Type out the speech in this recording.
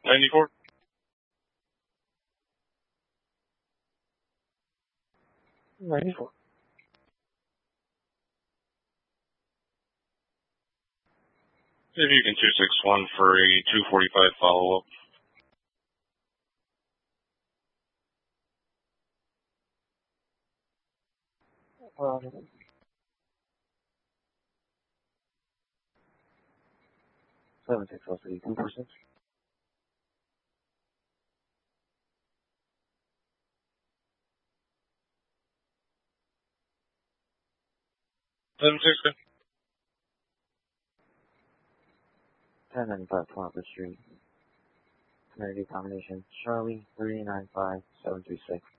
94. If you can 261 for a 245 follow-up. Seven six oh three 246. Seven six. 1095 Clover Street. Community combination Charlie 395736.